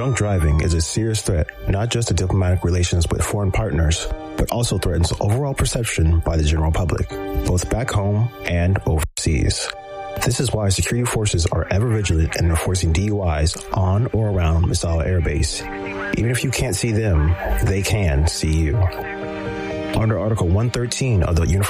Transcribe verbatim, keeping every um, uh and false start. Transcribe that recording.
Drunk driving is a serious threat, not just to diplomatic relations with foreign partners, but also threatens overall perception by the general public, both back home and overseas. This is why security forces are ever vigilant in enforcing D U Is on or around Misawa Air Base. Even if you can't see them, they can see you. Under Article one thirteen of the Uniform